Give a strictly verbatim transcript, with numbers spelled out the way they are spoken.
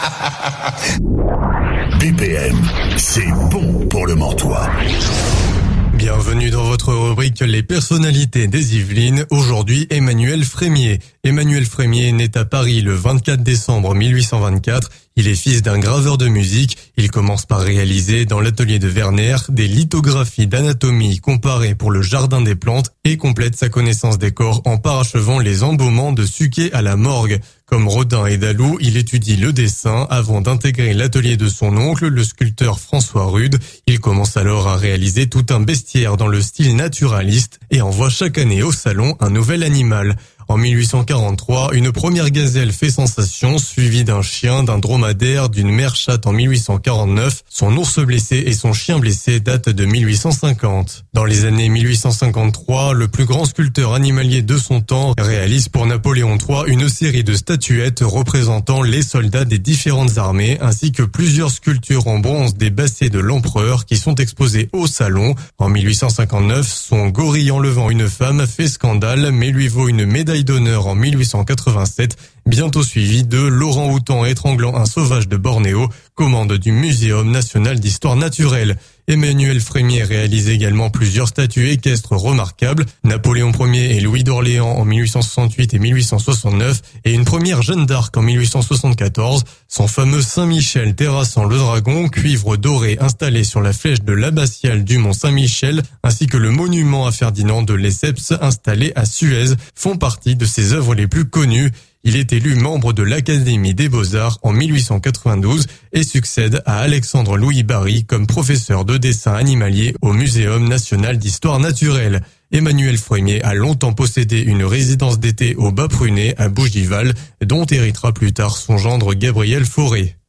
B P M, c'est bon pour le Mortois. Bienvenue dans votre rubrique Les personnalités des Yvelines. Aujourd'hui, Emmanuel Frémier. Emmanuel Frémier naît à Paris le vingt-quatre décembre mille huit cent vingt-quatre. Il est fils d'un graveur de musique. Il commence par réaliser dans l'atelier de Werner des lithographies d'anatomie comparée pour le jardin des plantes et complète sa connaissance des corps en parachevant les embaumements de Suquet à la morgue. Comme Rodin et Dalou, il étudie le dessin avant d'intégrer l'atelier de son oncle, le sculpteur François Rude. Il commence alors à réaliser tout un bestiaire dans le style naturaliste et envoie chaque année au salon un nouvel animal. En mille huit cent quarante-trois, une première gazelle fait sensation, suivie d'un chien, d'un dromadaire, d'une mère chatte en mille huit cent quarante-neuf. Son ours blessé et son chien blessé datent de mille huit cent cinquante. Dans les années mille huit cent cinquante-trois, le plus grand sculpteur animalier de son temps réalise pour Napoléon trois une série de statuettes représentant les soldats des différentes armées, ainsi que plusieurs sculptures en bronze des bassets de l'empereur qui sont exposées au salon. En mille huit cent cinquante-neuf, son gorille enlevant une femme fait scandale, mais lui vaut une médaille d'honneur en mille huit cent quatre-vingt-sept, bientôt suivi de l'orang-outan étranglant un sauvage de Bornéo, commande du Muséum national d'histoire naturelle. Emmanuel Frémier réalise également plusieurs statues équestres remarquables, Napoléon Ier et Louis d'Orléans en mille huit cent soixante-huit et mille huit cent soixante-neuf, et une première Jeanne d'Arc en mille huit cent soixante-quatorze, son fameux Saint-Michel terrassant le dragon, cuivre doré installé sur la flèche de l'abbatiale du mont Saint-Michel, ainsi que le monument à Ferdinand de Lesseps installé à Suez, font partie de ses œuvres les plus connues. Il est élu membre de l'Académie des Beaux-Arts en mille huit cent quatre-vingt-douze et succède à Alexandre-Louis Barye comme professeur de dessin animalier au Muséum national d'histoire naturelle. Emmanuel Frémier a longtemps possédé une résidence d'été au Bas-Prunet à Bougival, dont héritera plus tard son gendre Gabriel Fauré.